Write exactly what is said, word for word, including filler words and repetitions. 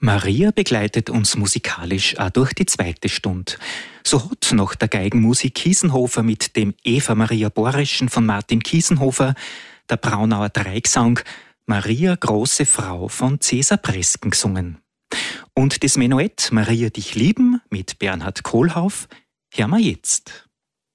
Maria begleitet uns musikalisch auch durch die zweite Stunde. So hat nach der Geigenmusik Kiesenhofer mit dem Eva Maria Borischen von Martin Kiesenhofer der Braunauer Dreigesang Maria große Frau von Cäsar Bresken gesungen. Und das Menuett Maria dich lieben mit Bernhard Kohlhauf hören wir jetzt.